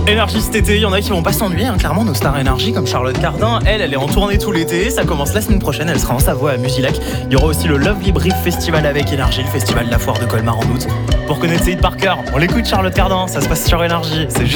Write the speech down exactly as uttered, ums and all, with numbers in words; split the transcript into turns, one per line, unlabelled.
Énergie cet été, il y en a qui vont pas s'ennuyer, hein, clairement, nos stars énergie comme Charlotte Cardin, elle, elle est en tournée tout l'été, ça commence la semaine prochaine, elle sera en Savoie à Musilac. Il y aura aussi le Lovely Brief Festival avec Énergie, le festival de la foire de Colmar en août. Pour connaître ses hits par cœur, on l'écoute Charlotte Cardin, ça se passe sur Énergie, c'est juste